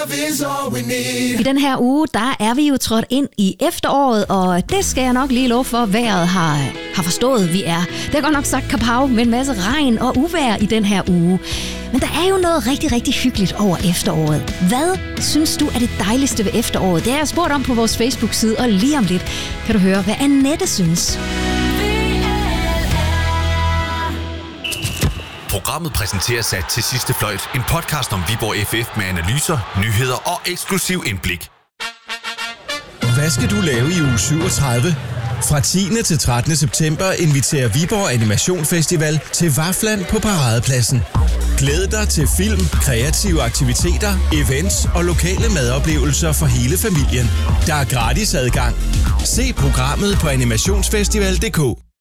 love is all we need. I den her uge, der er vi jo trådt ind i efteråret, og det skal jeg nok lige love for, vejret har forstået, vi er. Det er godt nok sagt kapav med en masse regn og uvejr i den her uge. Men der er jo noget rigtig, rigtig hyggeligt over efteråret. Hvad synes du er det dejligste ved efteråret? Det har jeg spurgt om på vores Facebook-side, og lige om lidt kan du høre, hvad Annette synes. Programmet præsenterer sig til sidste fløjt. En podcast om Viborg FF med analyser, nyheder og eksklusiv indblik. Hvad skal du lave i uge 37? Fra 10. til 13. september inviterer Viborg Animation Festival til Vafland på Paradepladsen. Glæd dig til film, kreative aktiviteter, events og lokale madoplevelser for hele familien. Der er gratis adgang. Se programmet på animationsfestival.dk.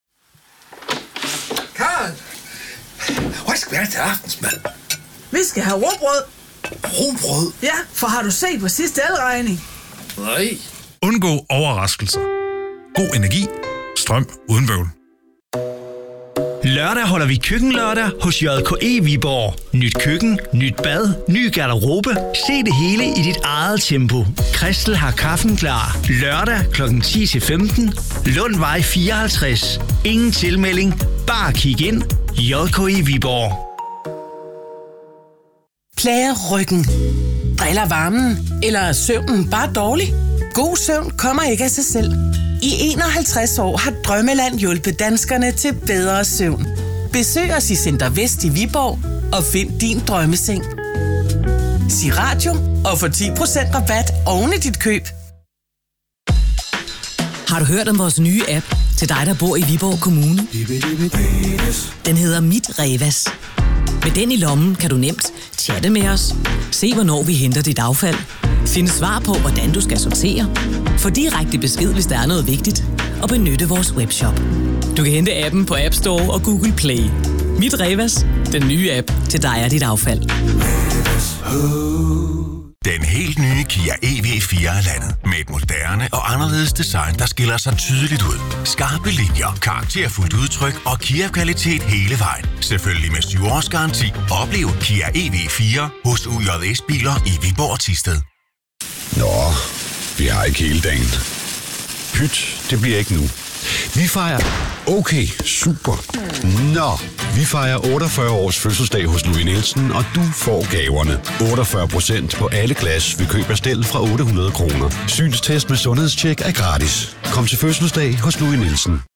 Karen, hvad skal vi have til aftensmad? Vi skal have rugbrød. Rugbrød? Ja, for har du set på sidste elregning? Nej. Undgå overraskelser. God energi. Strøm uden bøvl. Lørdag holder vi køkkenlørdag hos JKE Viborg. Nyt køkken, nyt bad, ny garderobe. Se det hele i dit eget tempo. Christel har kaffen klar. Lørdag kl. 10-15. Lundvej 54. Ingen tilmelding. Bare kig ind. JKE Viborg. Plager ryggen? Driller varmen? Eller er søvnen bare dårlig? God søvn kommer ikke af sig selv. I 51 år har Drømmeland hjulpet danskerne til bedre søvn. Besøg os i Center Vest i Viborg og find din drømmeseng. Sig radio og få 10% rabat oven i dit køb. Har du hørt om vores nye app til dig, der bor i Viborg Kommune? Den hedder Mit Revas. Med den i lommen kan du nemt chatte med os, se hvornår vi henter dit affald, finde svar på, hvordan du skal sortere, få direkte besked, hvis der er noget vigtigt, og benytte vores webshop. Du kan hente appen på App Store og Google Play. Mit Revas, den nye app til dig og dit affald. Den helt nye Kia EV4 er landet med et moderne og anderledes design, der skiller sig tydeligt ud. Skarpe linjer, karakterfuldt udtryk og Kia-kvalitet hele vejen. Selvfølgelig med 7 års garanti. Oplev Kia EV4 hos UJS Biler i Viborg og Thisted. Nå, vi har ikke hele dagen. Pyt, det bliver ikke nu. Vi fejrer... Okay, super. Nå, vi fejrer 48 års fødselsdag hos Louis Nielsen, og du får gaverne. 48% på alle glas ved køb af stel fra 800 kroner. Synstest med sundhedstjek er gratis. Kom til fødselsdag hos Louis Nielsen.